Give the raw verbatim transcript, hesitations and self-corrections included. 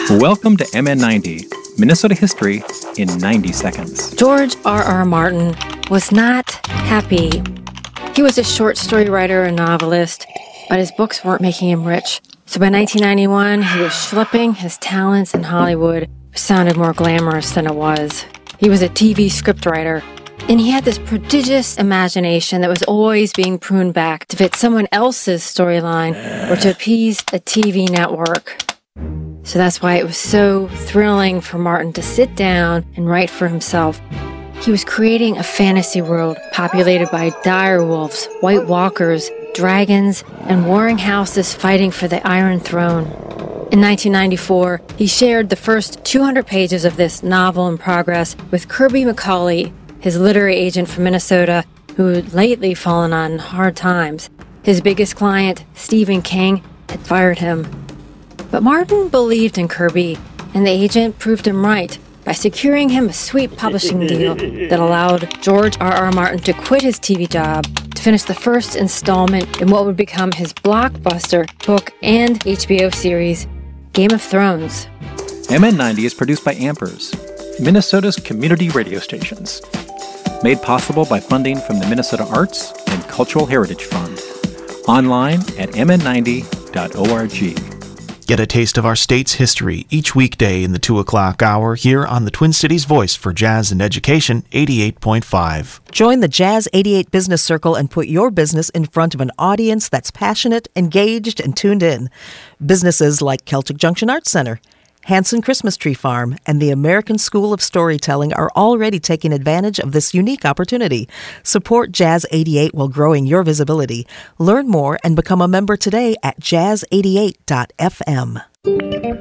Welcome to M N ninety, Minnesota History in ninety seconds. George R R. Martin was not happy. He was a short story writer and novelist, but his books weren't making him rich. So by nineteen ninety-one, he was schlepping his talents in Hollywood, which sounded more glamorous than it was. He was a T V scriptwriter, and he had this prodigious imagination that was always being pruned back to fit someone else's storyline or to appease a T V network. So that's why it was so thrilling for Martin to sit down and write for himself. He was creating a fantasy world populated by dire wolves, white walkers, dragons, and warring houses fighting for the Iron Throne. In nineteen ninety-four, he shared the first two hundred pages of this novel in progress with Kirby McCauley, his literary agent from Minnesota, who had lately fallen on hard times. His biggest client, Stephen King, had fired him. But Martin believed in Kirby, and the agent proved him right by securing him a sweet publishing deal that allowed George R R. Martin to quit his T V job to finish the first installment in what would become his blockbuster book and H B O series, Game of Thrones. M N ninety is produced by Ampers, Minnesota's community radio stations. Made possible by funding from the Minnesota Arts and Cultural Heritage Fund. Online at m n ninety dot org. Get a taste of our state's history each weekday in the two o'clock hour here on the Twin Cities Voice for Jazz and Education eighty-eight point five. Join the Jazz eighty-eight Business Circle and put your business in front of an audience that's passionate, engaged, and tuned in. Businesses like Celtic Junction Arts Center, Hanson Christmas Tree Farm, and the American School of Storytelling are already taking advantage of this unique opportunity. Support Jazz eighty-eight while growing your visibility. Learn more and become a member today at jazz eighty-eight dot f m.